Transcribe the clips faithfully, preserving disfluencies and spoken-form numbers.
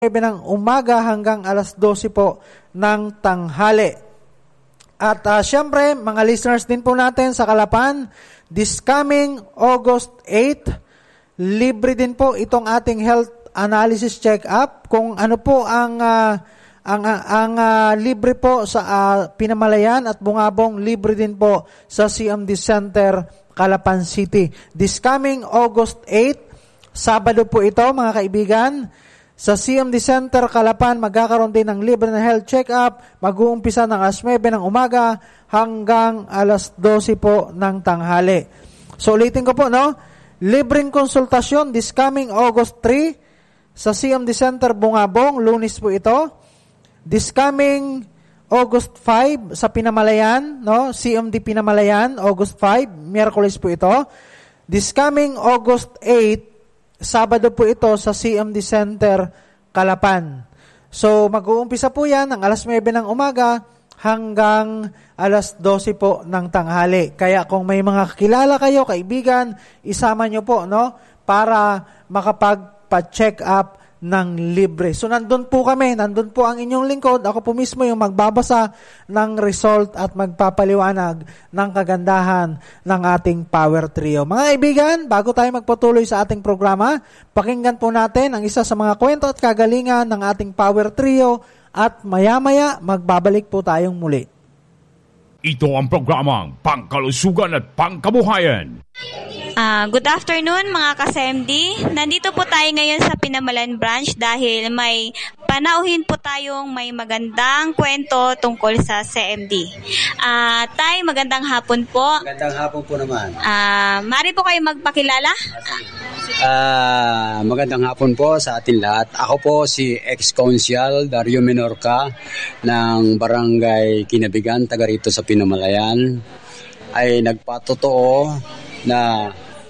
ng umaga hanggang alas dose po ng tanghali. At uh, syempre, mga listeners din po natin sa Calapan, this coming August eighth, libre din po itong ating health analysis check-up. Kung ano po ang uh, ang, ang, ang uh, libre po sa uh, Pinamalayan at Bungabong, libre din po sa C M D Center, Calapan City. This coming August eighth, Sabado po ito mga kaibigan. Sa C M D Center, Calapan, magkakaroon din ng libre na health check-up. Mag-uumpisa ng alas nuwebe ng umaga hanggang alas dose po ng tanghali. So, ulitin ko po, no? Libreng konsultasyon this coming August third sa C M D Center, Bungabong. Lunes po ito. This coming August fifth sa Pinamalayan, no? C M D Pinamalayan, August fifth. Miyerkules po ito. This coming August eighth, Sabado po ito sa C M D Center, Calapan. So, mag-uumpisa po yan ng alas nuwebe ng umaga hanggang alas dose po ng tanghali. Kaya kung may mga kilala kayo, kaibigan, isama nyo po, no? Para makapagpa-check up ng libre. So, nandun po kami, nandun po ang inyong lingkod. Ako po mismo yung magbabasa ng result at magpapaliwanag ng kagandahan ng ating Power Trio. Mga kaibigan, bago tayo magpatuloy sa ating programa, pakinggan po natin ang isa sa mga kwento at kagalingan ng ating Power Trio at maya-maya magbabalik po tayong muli. Ito ang programang Pangkalusugan at Pangkabuhayan. Uh, good afternoon mga ka-C M D. Nandito po tayo ngayon sa Pinamalan Branch dahil may panauhin po tayong may magandang kwento tungkol sa C M D. Uh, tay, magandang hapon po. Magandang hapon po naman. Uh, mari po kayo magpakilala. Uh, magandang hapon po sa atin lahat. Ako po si ex-consyal Dario Menorca ng Barangay Kinabigan, taga rito sa Pinamalayan. Ay nagpatotoo na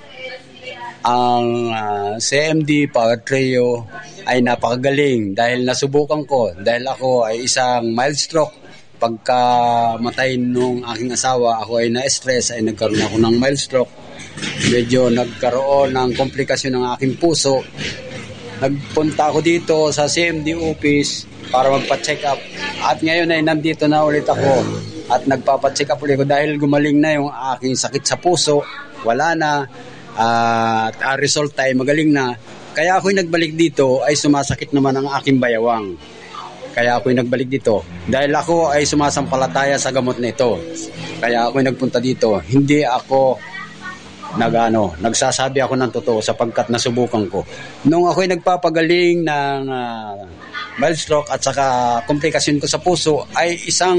ang uh, C M D Power Trio ay napakagaling dahil nasubukan ko, dahil ako ay isang mild stroke. Pagka matay nung aking asawa, ako ay na-stress, ay nagkaroon ako ng mild stroke. Medyo nagkaroon ng komplikasyon ng aking puso. Nagpunta ako dito sa C M D office para magpa-check up. At ngayon ay nandito na ulit ako at nagpapa-check up ulit ko dahil gumaling na yung aking sakit sa puso. Wala na. At uh, result ay magaling na. Kaya ako'y nagbalik dito ay sumasakit naman ang aking bayawang. Kaya ako'y nagbalik dito. Dahil ako ay sumasampalataya sa gamot na ito. Kaya ako'y nagpunta dito. Hindi ako nagano, nagsasabi ako ng totoo sapagkat nasubukan ko. Nung ako'y nagpapagaling ng uh, mild stroke at saka komplikasyon ko sa puso ay isang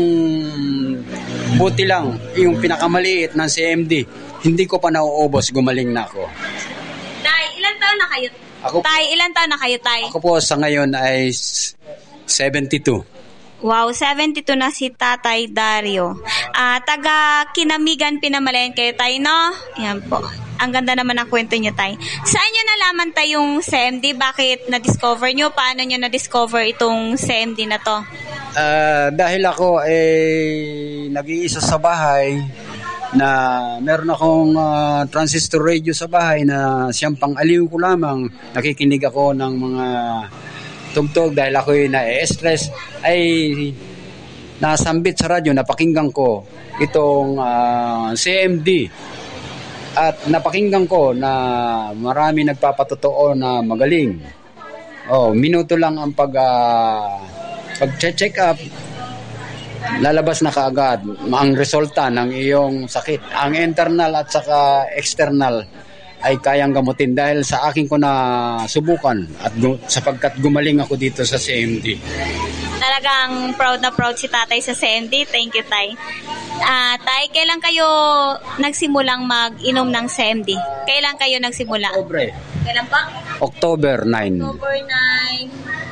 buti lang yung pinakamaliit ng C M D. Hindi ko pa nauubos, gumaling na ako. Tay, ilang taon na kayo? Ako, tay, ilang taon na kayo, tay? Ako po sa ngayon ay seventy-two. Wow, seventy-two na si Tatay Dario. Uh, taga Kinamigan, Pinamalayan kayo, tay, no? Yan po. Ang ganda naman ang kwento niyo, tay. Saan niyo nalaman tayo yung C M D? Bakit na-discover niyo? Paano niyo na-discover itong C M D na to? Uh, dahil ako eh nag-iisa sa bahay na meron akong uh, transistor radio sa bahay na siyang pang-aliw ko lamang. Nakikinig ako ng mga tugtog dahil ako'y na-stress. Ay nasambit sa radyo, napakinggan ko itong uh, C M D. At napakinggan ko na marami nagpapatotoo na magaling. Oh, minuto lang ang pag uh, pag-check up, lalabas na kaagad ang resulta ng iyong sakit. Ang internal at saka external ay kayang gamutin dahil sa akin ko na subukan at gu- sapagkat gumaling ako dito sa C M D. Talagang proud na proud si Tatay sa C M D. Thank you, Tay. Uh, tay, kailan kayo nagsimulang mag-inom ng C M D? Kailan kayo nagsimula? October. Kailan pa? October ninth. October ninth.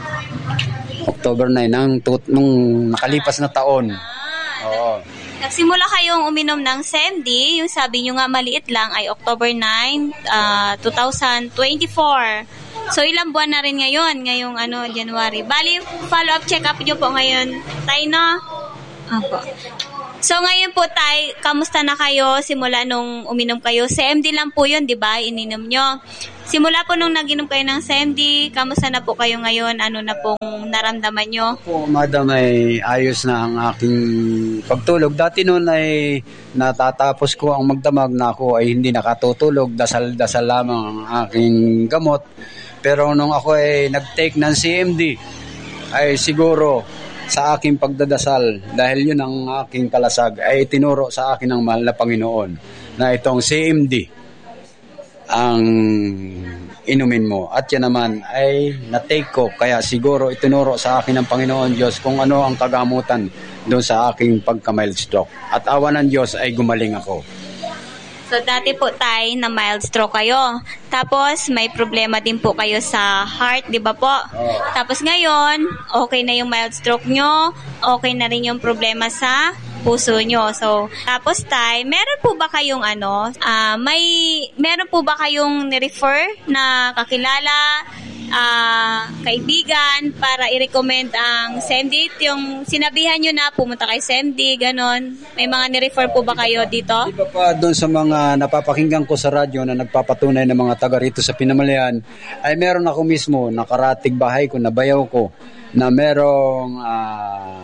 October ninth, nang, nung nakalipas na taon. Oo. Nagsimula kayong uminom ng C M D, yung sabi nyo nga maliit lang ay October ninth, uh, twenty twenty-four. So ilang buwan na rin ngayon, ngayong ano, January. Bali, follow-up check-up nyo po ngayon, tay, no? Opo. So ngayon po, tay, kamusta na kayo simula nung uminom kayo? C M D lang po yun, di ba? Ininom nyo. simula po nung nag-inom kayo ng C M D, kamusta na po kayo ngayon? Ano na pong naramdaman nyo? Po, madam, ay ayos na ang aking pagtulog. Dati noon ay natatapos ko ang magdamag na ako ay hindi nakatutulog. Dasal-dasal lamang ang aking gamot. Pero nung ako ay nag-take ng C M D, ay siguro sa aking pagdadasal, dahil yun ang aking kalasag, ay tinuro sa akin ng mahal na Panginoon na itong C M D ang inumin mo. At yan naman ay na-take ko, kaya siguro itinuro sa akin ng Panginoon Diyos kung ano ang kagamutan doon sa aking pagka-mild stroke. At awa ng Diyos ay gumaling ako. So, dati po tay na mild stroke kayo. Tapos, may problema din po kayo sa heart, di ba po? Oh. Tapos ngayon, okay na yung mild stroke nyo, okay na rin yung problema sa puso nyo. So, tapos tay, meron po ba kayong ano, uh, may, meron po ba kayong ni-refer na kakilala, uh, kaibigan, para i-recommend ang C M D? Yung sinabihan nyo na pumunta kay C M D, ganon. May mga ni-refer po ba kayo dito? Di ba pa doon sa mga napapakinggan ko sa radyo na nagpapatunay ng mga taga rito sa Pinamalayan, ay meron ako mismo, nakaratig bahay ko, nabayaw ko, na merong uh,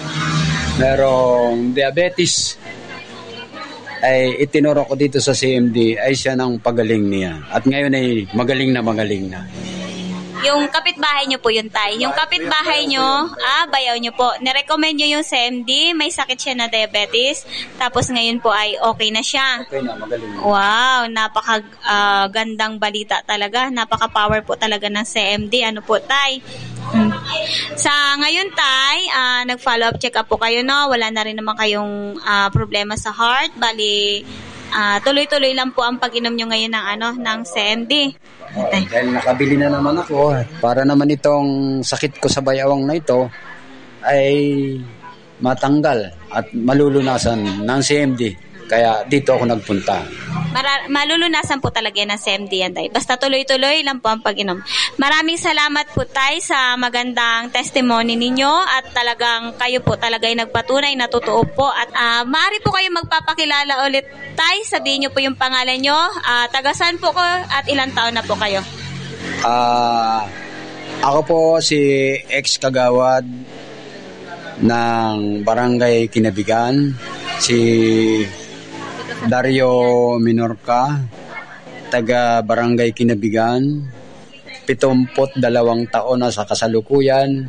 merong diabetes, ay itinuro ko dito sa C M D, ay siya ng pagaling niya. At ngayon ay magaling na magaling na. Yung kapitbahay nyo po yun, tay. Yung kapitbahay nyo, ah, bayaw nyo po. Nirecommend nyo yung C M D, may sakit siya na diabetes, tapos ngayon po ay okay na siya. Okay na, magaling na. Wow, napaka-gandang uh, balita talaga. Napaka-power po talaga ng C M D. Ano po, tay? Hmm. Sa ngayon, tay, uh, nag-follow up check up po kayo, no? Wala na rin naman kayong uh, problema sa heart. Bali, uh, tuloy-tuloy lang po ang pag-inom nyo ngayon ng, ano, ng C M D. Oh, dahil nakabili na naman ako, para naman itong sakit ko sa bayawang na ito ay matanggal at malulunasan ng C M D. Kaya dito ako nagpunta. Mara- malulunasan po talaga ng C M D yan, tay. Basta tuloy-tuloy lang po ang pag-inom. Maraming salamat po, tay, sa magandang testimony ninyo at talagang kayo po talaga ay nagpatunay na totoo po. At uh, maaari po kayo magpapakilala ulit, tay. Sabihin nyo po yung pangalan nyo. Uh, tagasan po ko at ilang taon na po kayo? Uh, ako po si ex-kagawad ng Barangay Kinabigan, si Dario Minorca, taga Barangay Kinabigan, pitumput dalawang taon na sa kasalukuyan.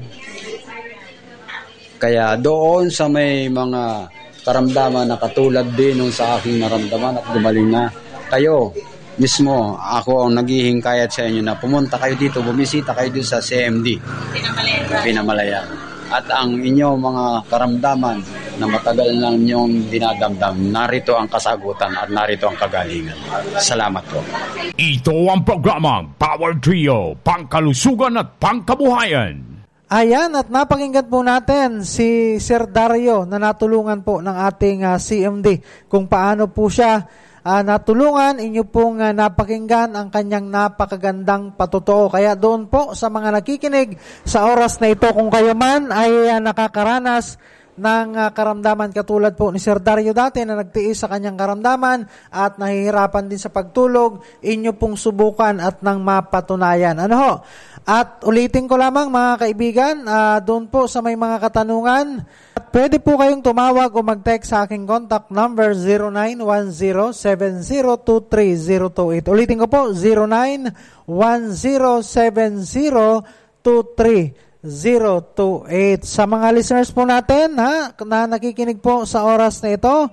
Kaya doon sa may mga karamdaman na katulad din nung sa aking naramdaman at gumaling na, kayo mismo, ako ang naghihingkayat sa inyo na pumunta kayo dito, bumisita kayo dito sa C M D Pinamalayan. At ang inyong mga karamdaman na matagal lang inyong dinadamdam, narito ang kasagutan at narito ang kagalingan. Salamat po. Ito ang programang Power Trio, pangkalusugan at pangkabuhayan. Ayan, at napakinggan po natin si Sir Dario na natulungan po ng ating uh, C M D kung paano po siya uh, natulungan. Inyo pong uh, napakinggan ang kanyang napakagandang patotoo. Kaya doon po sa mga nakikinig sa oras na ito, kung kayo man ay uh, nakakaranas ng uh, karamdaman katulad po ni Sir Dario dati na nagtiis sa kanyang karamdaman at nahihirapan din sa pagtulog, inyo pong subukan at nang mapatunayan. Ano ho? At ulitin ko lamang mga kaibigan, uh, doon po sa may mga katanungan, at pwede po kayong tumawag o mag-text sa aking contact number zero nine one zero seven zero two three zero two eight. Ulitin ko po, zero nine one zero seven zero two three zero two eight. Sa mga listeners po natin ha, na nakikinig po sa oras na ito,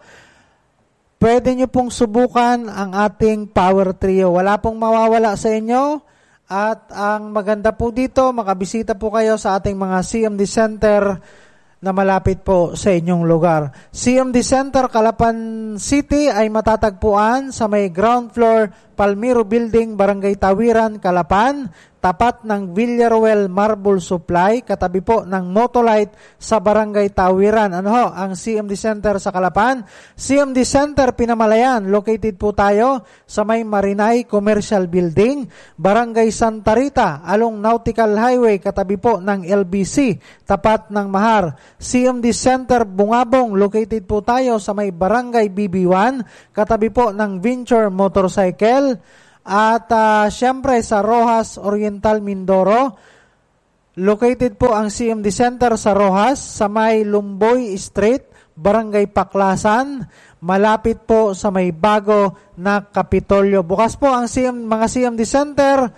pwede nyo pong subukan ang ating Power Trio. Wala pong mawawala sa inyo. At ang maganda po dito, makabisita po kayo sa ating mga C M D Center na malapit po sa inyong lugar. C M D Center Calapan City ay matatagpuan sa may ground floor, Palmiro Building, Barangay Tawiran, Calapan, tapat ng Villaruel Marble Supply, katabi po ng Motolite sa Barangay Tawiran. Ano ho, ang C M D Center sa Calapan? C M D Center Pinamalayan, located po tayo sa may Marinay Commercial Building, Barangay Santa Rita, along Nautical Highway, katabi po ng L B C, tapat ng Mahar. C M D Center Bungabong, located po tayo sa may Barangay B B one, katabi po ng Venture Motorcycle. At uh, syempre sa Roxas Oriental, Mindoro. Located po ang C M D Center sa Roxas sa may Lumboy Street, Barangay Paklasan. Malapit po sa may bago na Kapitolyo. Bukas po ang C M, mga C M D Center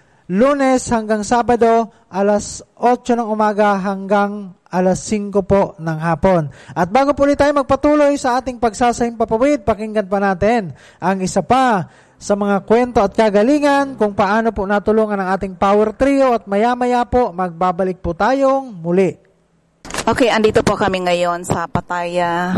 Lunes hanggang Sabado alas otso ng umaga hanggang alas singko po ng hapon. At bago po ulit tayo magpatuloy sa ating pagsasahing papawid, pakinggan pa natin ang isa pa sa mga kwento at kagalingan kung paano po natulungan ang ating Power Trio at maya-maya po magbabalik po tayong muli. Okay, andito po kami ngayon sa Pattaya,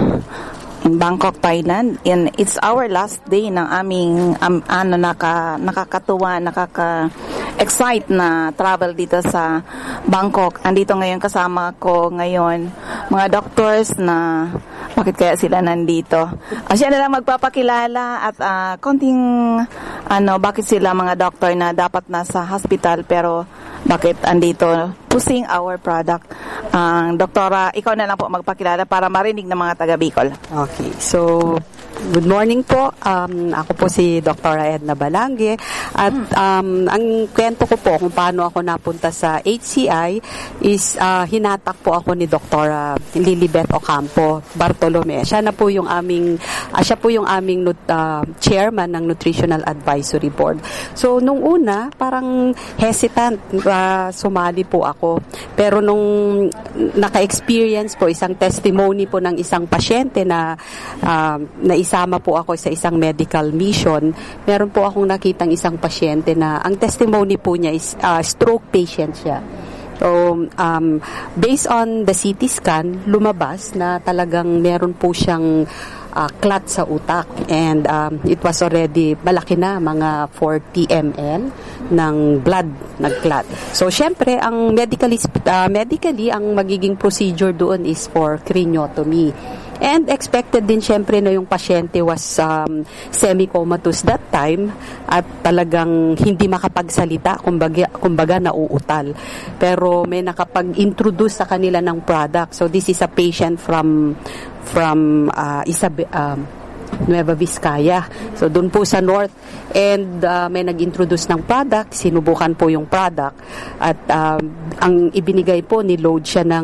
in Bangkok, Thailand. And it's our last day ng aming um, ano, naka, nakakatuwa, nakaka-excite na travel dito sa Bangkok. Andito ngayon kasama ko ngayon mga doctors na bakit kaya sila nandito. Uh, siya na lang magpapakilala at uh, konting ano, bakit sila mga doctor na dapat nasa hospital pero bakit andito pushing our product. Ang uh, doktora, ikaw na lang po magpakilala para marinig ng mga taga Bicol. Okay, so good morning po. Um, ako po si Doctor Edna Balangge at um, ang kwento ko po kung paano ako napunta sa H C I is uh, hinatak po ako ni Doctor Lilibeth Ocampo Bartolome. Siya na po yung aming uh, siya po yung aming uh, chairman ng Nutritional Advisory Board. So nung una parang hesitant uh, sumali po ako. Pero nung naka-experience po isang testimony po ng isang pasyente na uh, na isama po ako sa isang medical mission, meron po akong nakitang isang pasyente na ang testimony po niya is uh, stroke patient siya. So, um, based on the C T scan, lumabas na talagang meron po siyang uh, clot sa utak. And um, it was already malaki na, mga forty milliliters ng blood nag-clot. So, syempre, ang medically, uh, medically, ang magiging procedure doon is for craniotomy. And expected din syempre na yung pasyente was um, semi-comatose that time at talagang hindi makapagsalita, kumbaga, kumbaga nauutal. Pero may nakapag-introduce sa kanila ng product. So this is a patient from from uh, Isab- um, Nueva Vizcaya. So doon po sa north and uh, may nag-introduce ng product, sinubukan po yung product at uh, ang ibinigay po, niload siya ng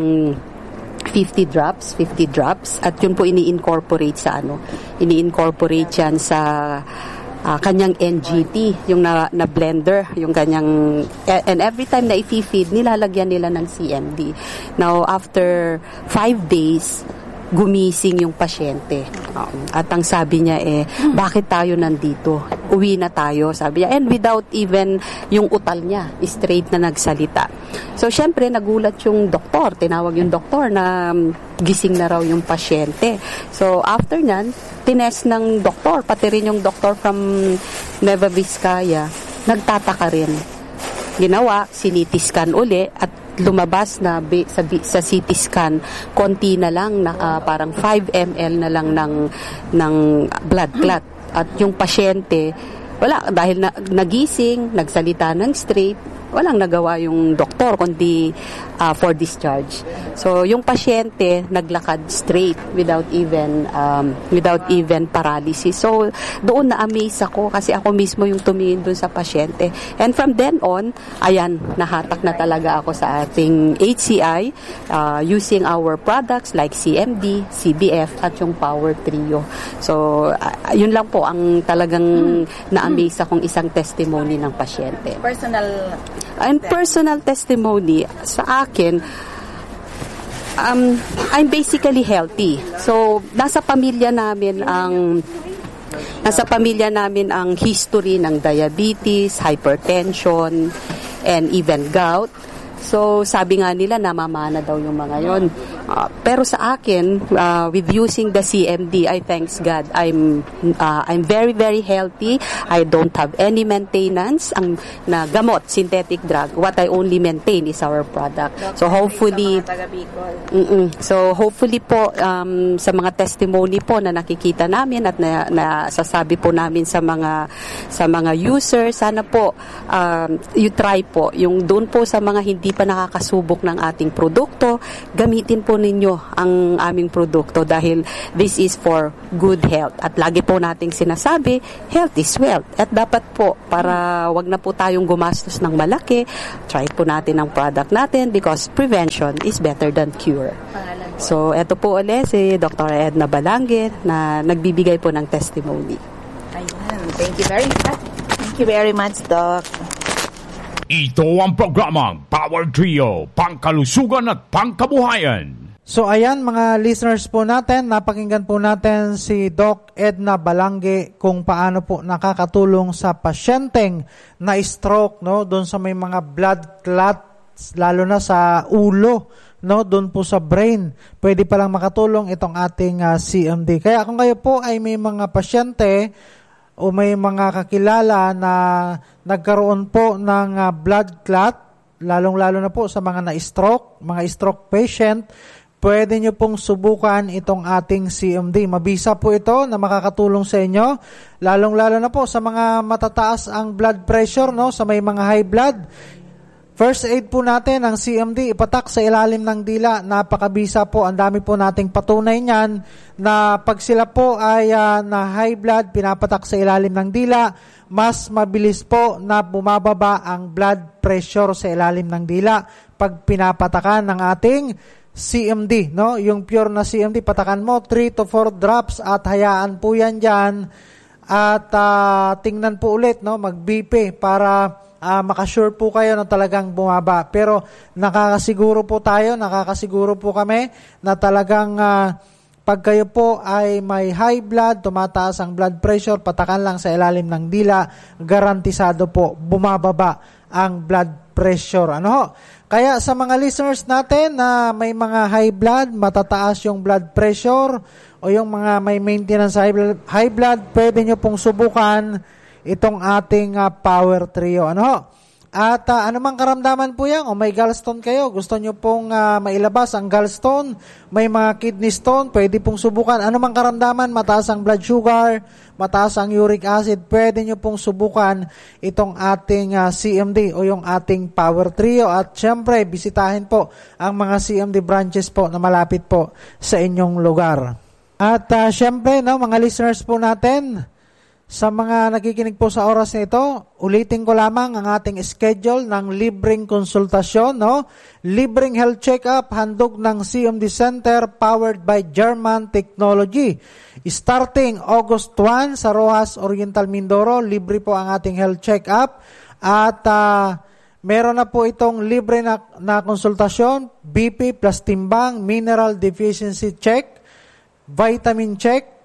fifty drops, fifty drops at yun po ini-incorporate sa ano, ini-incorporate yan sa uh, kanyang N G T, yung na, na blender, yung kanyang, and every time na i-feed, nilalagyan nila ng C M D. Now, after five days, gumising yung pasyente. Um, at ang sabi niya eh, bakit tayo nandito? Uwi na tayo, sabi niya. And without even yung utal niya, straight na nagsalita. So, syempre, nagulat yung doktor. Tinawag yung doktor na um, gising na raw yung pasyente. So, after nyan, tinest ng doktor, pati rin yung doktor from Nueva Vizcaya, nagtataka rin. Ginawa, siniti scan uli at lumabas na sa, sa C T scan, konti na lang, na, uh, parang five milliliters na lang ng, ng blood clot. At yung pasyente, wala, dahil na, nagising, nagsalita ng straight, walang nagawa yung doktor kundi uh, for discharge. So yung pasyente naglakad straight without even um, without even paralysis. So doon na-amaze ako kasi ako mismo yung tumingin doon sa pasyente. And from then on, ayan, nahatak na talaga ako sa ating H C I uh, using our products like C M D, C B F at yung Power Trio. So uh, yun lang po ang talagang hmm. na-amaze akong isang testimony ng pasyente. Personal And personal testimony sa akin, um, I'm basically healthy. So, nasa pamilya namin ang nasa pamilya namin ang history ng diabetes, hypertension, and even gout. So, sabi nga nila, namamana daw yung mga yon. Uh, pero sa akin, uh, with using the C M D, I thanks God, I'm uh, I'm very, very healthy. I don't have any maintenance. Ang na gamot, synthetic drug, what I only maintain is our product. So, hopefully, mm-mm. so hopefully po, um, sa mga testimony po na nakikita namin at na, na sasabi po namin sa mga sa mga users, sana po, um, you try po, yung doon po sa mga hindi pa nakakasubok ng ating produkto, gamitin po po ninyo ang aming produkto dahil this is for good health. At lagi po nating sinasabi, health is wealth. At dapat po, para wag na po tayong gumastos ng malaki, try po natin ang product natin because prevention is better than cure. So, eto po ulit si Doctor Edna Balangge na nagbibigay po ng testimony. Ayan. Thank you very much. Thank you very much, Doc. Ito ang programang Power Trio, pangkalusugan at pangkabuhayan. So ayan mga listeners po natin, napakinggan po natin si Doc Edna Balangge kung paano po nakakatulong sa pasyenteng na stroke, no, doon sa may mga blood clots, lalo na sa ulo, no, doon po sa brain. Pwede palang makatulong itong ating uh, C M D. Kaya kung kayo po ay may mga pasyente o may mga kakilala na nagkaroon po ng uh, blood clot, lalong-lalo na po sa mga na-stroke, mga stroke patient, pwede nyo pong subukan itong ating C M D. Mabisa po ito na makakatulong sa inyo, lalong-lalo na po sa mga matataas ang blood pressure, no, sa may mga high blood. First aid po natin, ang C M D, ipatak sa ilalim ng dila. Napakabisa po, ang dami po nating patunay niyan na pag sila po ay uh, na high blood, pinapatak sa ilalim ng dila, mas mabilis po na bumababa ang blood pressure sa ilalim ng dila pag pinapatakan ng ating C M D, no? Yung pure na C M D, patakan mo three to four drops at hayaan po yan dyan at uh, tingnan po ulit, no? Mag-B P para Uh, makasure po kayo na talagang bumaba. Pero nakakasiguro po tayo, nakakasiguro po kami na talagang uh, pag kayo po ay may high blood, tumataas ang blood pressure, patakan lang sa ilalim ng dila, garantisado po bumababa ang blood pressure. Ano ho? Kaya sa mga listeners natin na may mga high blood, matataas yung blood pressure o yung mga may maintenance high blood, high blood pwede nyo pong subukan itong ating uh, Power Trio. Ano ho? At uh, anumang karamdaman po yan, o may gallstone kayo, gusto nyo pong uh, mailabas ang gallstone, may mga kidney stone, pwede pong subukan. Anumang karamdaman, mataas ang blood sugar, mataas ang uric acid, pwede nyo pong subukan itong ating uh, C M D o yung ating Power Trio. At syempre, bisitahin po ang mga C M D branches po na malapit po sa inyong lugar. At uh, syempre, no, mga listeners po natin, sa mga nakikinig po sa oras na ito, ulitin ko lamang ang ating schedule ng libreng konsultasyon, no? Libreng health check-up, handog ng C M D Center, powered by German Technology. Starting August first sa Rojas Oriental Mindoro, libre po ang ating health check-up. At uh, meron na po itong libre na, na konsultasyon, B P plus timbang, mineral deficiency check, vitamin check,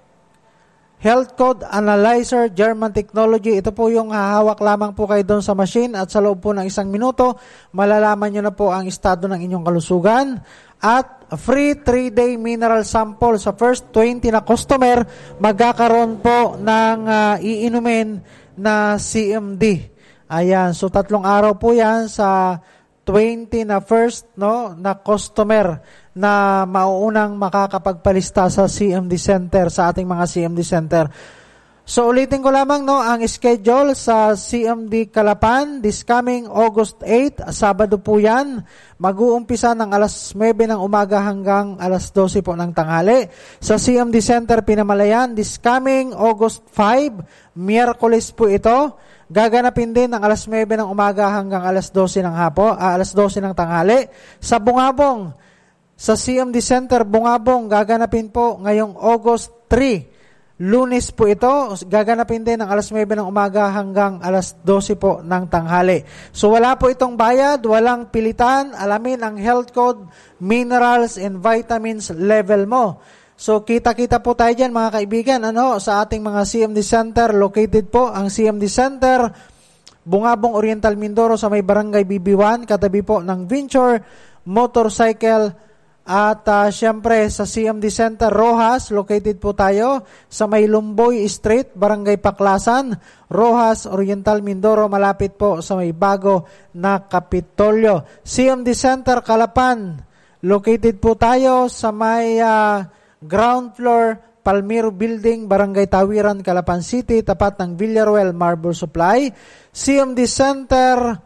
Health Code Analyzer, German Technology. Ito po yung hahawak lamang po kayo doon sa machine at sa loob po ng isang minuto, malalaman nyo na po ang estado ng inyong kalusugan. At free three-day mineral sample sa first twenty na customer, magkakaroon po ng uh, iinumin na C M D. Ayan, so tatlong araw po yan sa twenty na first, no, na customer na mauunang makakapagpalista sa C M D Center, sa ating mga C M D Center. So ulitin ko lamang, no, ang schedule sa C M D Calapan this coming August eighth, Sabado po yan. Mag-uumpisa ng alas nuwebe ng umaga hanggang alas dose po ng tanghali. Sa C M D Center Pinamalayan this coming August fifth, Miyerkules po ito. Gaganapin din ng alas nuwebe ng umaga hanggang alas dose ng hapon, ah, alas dose ng tanghali. Sa Bungabong, sa C M D Center Bungabong, gaganapin po ngayong August third. Lunes po ito, gaganapin din ng alas nuwebe ng umaga hanggang alas dose po ng tanghali. So wala po itong bayad, walang pilitan, alamin ang health code, minerals and vitamins level mo. So kita-kita po tayo dyan mga kaibigan, ano, sa ating mga C M D Center, located po ang C M D Center, Bungabong Oriental Mindoro sa may Barangay B B one, katabi po ng Venture Motorcycle. At uh, syempre sa C M D Center Rojas, located po tayo sa may Lumboy Street, Barangay Paklasan, Rojas Oriental Mindoro, malapit po sa may bago na Kapitolyo. C M D Center Calapan, located po tayo sa may uh, ground floor Palmiro Building, Barangay Tawiran, Calapan City, tapat ng Villaruel Marble Supply. C M D Center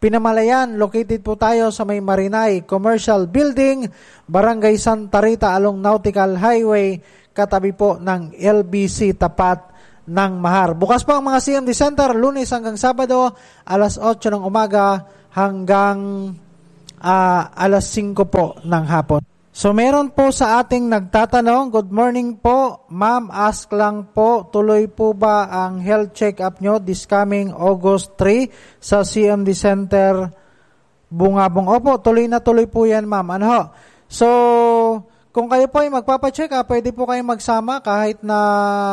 Pinamalayan. Located po tayo sa may Marinay Commercial Building, Barangay Santa Rita along Nautical Highway, katabi po ng L B C tapat ng Mahar. Bukas po ang mga C M D Center, Lunes hanggang Sabado, alas otso ng umaga hanggang uh, alas singko po ng hapon. So meron po sa ating nagtatanong, good morning po, ma'am, ask lang po, tuloy po ba ang health check-up nyo this coming August third sa C M D Center Bungabong? Opo, tuloy na tuloy po yan, ma'am. Ano ho? So, kung kayo po ay magpapacheck up, pwede po kayong magsama kahit na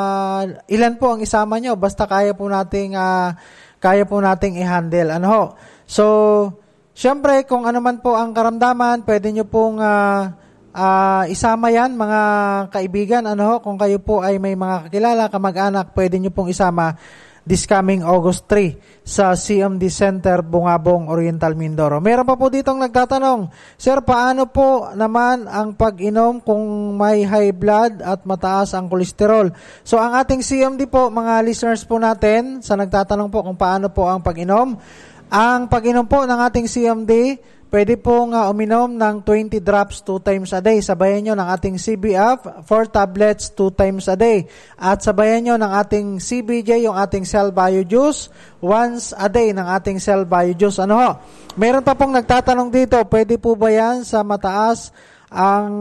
ilan po ang isama nyo, basta kaya po nating, uh, kaya po nating i-handle. Ano ho? So, syempre, kung ano man po ang karamdaman, pwede nyo pong uh, uh, isama yan, mga kaibigan. Ano ho? Kung kayo po ay may mga kakilala, kamag-anak, pwede nyo pong isama this coming August third sa C M D Center Bungabong, Oriental Mindoro. Meron pa po ditong nagtatanong, Sir, paano po naman ang pag-inom kung may high blood at mataas ang kolesterol? So ang ating C M D po, mga listeners po natin, sa nagtatanong po kung paano po ang pag-inom, ang pag-inom po ng ating C M D, pwede pong uh, uminom ng twenty drops two times a day. Sabayan nyo ng ating C B F, four tablets two times a day. At sabayan nyo ng ating C B J, yung ating Cell Bio Juice, once a day ng ating Cell Bio Juice. Ano ho? Meron pa pong nagtatanong dito, pwede po ba yan sa mataas ang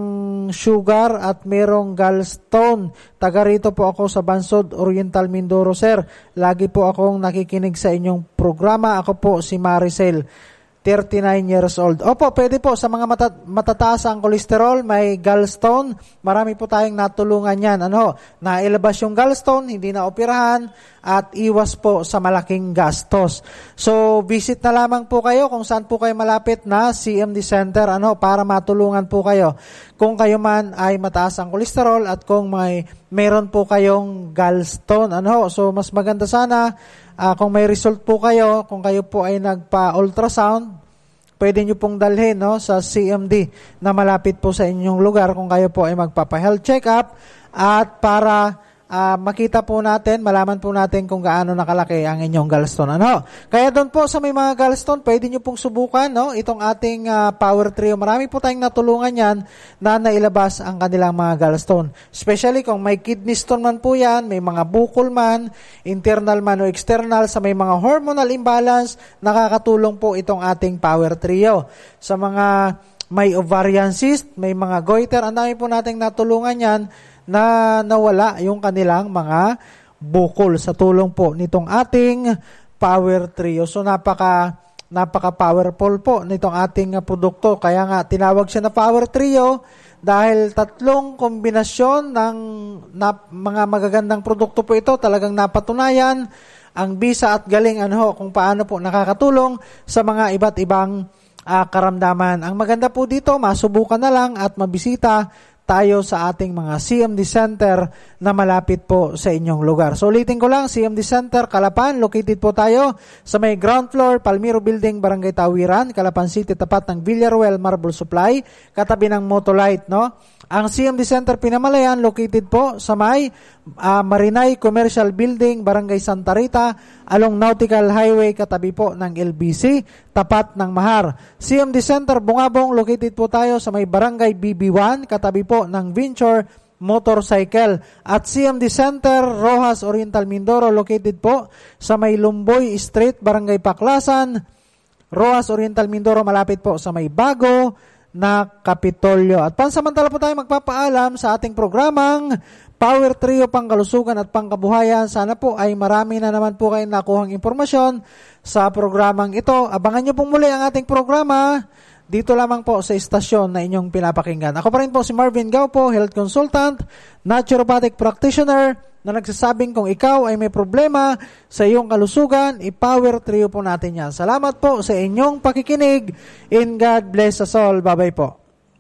sugar at merong gallstone? Taga rito po ako sa Bansod, Oriental Mindoro, sir. Lagi po akong nakikinig sa inyong programa. Ako po si Maricel, thirty-nine years old. Opo, pwede po sa mga mata- matataas ang kolesterol, may gallstone. Marami po tayong natulungan yan. Ano? Nailabas yung gallstone, hindi na operahan, at iwas po sa malaking gastos. So, visit na lamang po kayo kung saan po kayo malapit na C M D Center, ano, para matulungan po kayo. Kung kayo man ay mataas ang kolesterol at kung may meron po kayong gallstone, ano. So, mas maganda sana Uh, kung may result po kayo, kung kayo po ay nagpa-ultrasound, pwede nyo pong dalhin, no, sa C M D na malapit po sa inyong lugar kung kayo po ay magpapa-health check-up, at para uh, makita po natin, malaman po natin kung gaano nakalaki ang inyong gallstone. Ano? Kaya doon po sa may mga gallstone, pwede nyo pong subukan, no, itong ating uh, Power Trio. Marami po tayong natulungan yan na nailabas ang kanilang mga gallstone. Especially kung may kidney stone man po yan, may mga bukol man, internal man o external, sa may mga hormonal imbalance, nakakatulong po itong ating Power Trio. Sa mga may ovarian cyst, may mga goiter, ang dami po nating natulungan yan na nawala yung kanilang mga bukol sa tulong po nitong ating Power Trio. So napaka napaka-powerful po nitong ating uh, produkto. Kaya nga tinawag siya na Power Trio dahil tatlong kombinasyon ng na, mga magagandang produkto po ito, talagang napatunayan ang bisa at galing, ano, kung paano po nakakatulong sa mga iba't ibang uh, karamdaman. Ang maganda po dito, masubukan na lang at mabisita tayo sa ating mga C M D Center na malapit po sa inyong lugar. So ulitin ko lang, C M D Center, Calapan, located po tayo sa may ground floor, Palmiro Building, Barangay Tawiran, Calapan City, tapat ng Villaruel Marble Supply, katabi ng Motolite, no? Ang C M D Center Pinamalayan, located po sa may uh, Marinay Commercial Building, Barangay Santa Rita, along Nautical Highway, katabi po ng L B C, tapat ng Mahar. C M D Center Bungabong, located po tayo sa may Barangay B B one, katabi po ng Venture Motorcycle. At C M D Center Rojas, Oriental Mindoro, located po sa may Lumboy Street, Barangay Paklasan, Rojas, Oriental Mindoro, malapit po sa may Bago na Kapitolyo. At pansamantala po tayo magpapaalam sa ating programang Power Trio, Pangkalusugan at Pangkabuhayan. Sana po ay marami na naman po kayong nakuhang impormasyon sa programang ito. Abangan nyo pong muli ang ating programa dito lamang po sa istasyon na inyong pinapakinggan. Ako pa rin po si Marvin Gaupo, Health Consultant, Naturopathic Practitioner, na nagsasabing kung ikaw ay may problema sa iyong kalusugan, i-Power Trio po natin yan. Salamat po sa inyong pakikinig. In God bless us all. Bye-bye po.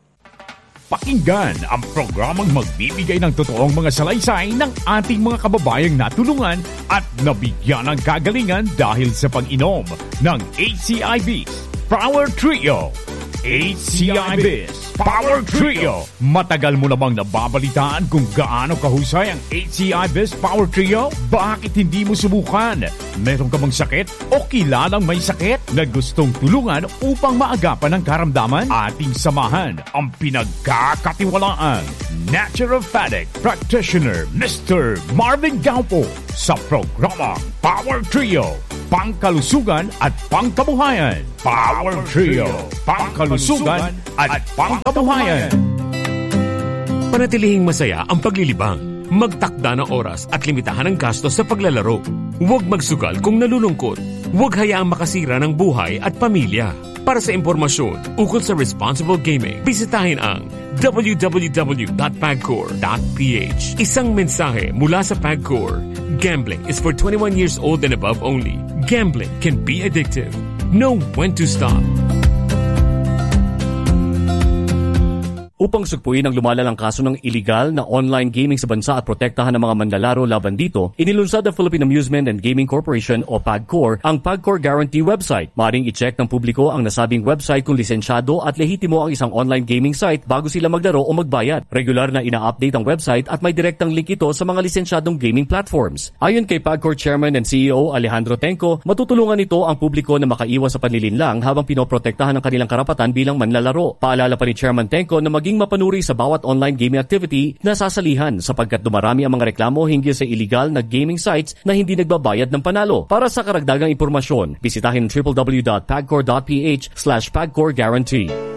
Pakinggan ang programang magbibigay ng totoong mga salaysay ng ating mga kababayang natulungan at nabigyan ng kagalingan dahil sa pag-inom ng H C I Bs Power Trio. H C I Bs Power Trio. Matagal mo namang nababalitaan kung gaano kahusay ang H C I Biz Power Trio? Bakit hindi mo subukan? Meron ka bang sakit o kilalang may sakit na gustong tulungan upang maagapan ang karamdaman? Ating samahan ang pinagkakatiwalaan naturopathic practitioner Mister Marvin Gaupo sa programa Power Trio, pangkalusugan at pangkabuhayan. Power Trio, pangkalusugan at pangkabuhayan. Panatilihing masaya ang paglilibang. Magtakda ng oras at limitahan ang gastos sa paglalaro. Huwag magsugal kung nalulungkot. Huwag hayaang makasira ng buhay at pamilya. Para sa impormasyon ukol sa responsible gaming, bisitahin ang w w w dot pagcor dot p h. Isang mensahe mula sa Pagcor. Gambling is for twenty-one years old and above only. Gambling can be addictive. Know when to stop. Upang sugpuin ang lumalalang kaso ng illegal na online gaming sa bansa at protektahan ng mga manlalaro laban dito, inilunsad ng Philippine Amusement and Gaming Corporation o PAGCOR ang PAGCOR Guarantee website. Maring i-check ng publiko ang nasabing website kung lisensyado at lehitimo ang isang online gaming site bago sila maglaro o magbayad. Regular na ina-update ang website at may direktang link ito sa mga lisensyadong gaming platforms. Ayon kay PAGCOR Chairman and C E O Alejandro Tenco, matutulungan nito ang publiko na makaiwas sa panlilinlang habang pinoprotektahan ang kanilang karapatan bilang manlalaro. Paalala pa ni Chairman Tenco na maging mapanuri sa bawat online gaming activity na sasalihan sapagkat dumarami ang mga reklamo hinggil sa illegal na gaming sites na hindi nagbabayad ng panalo. Para sa karagdagang impormasyon, bisitahin w w w dot pagcor dot p h slash pagcor guarantee.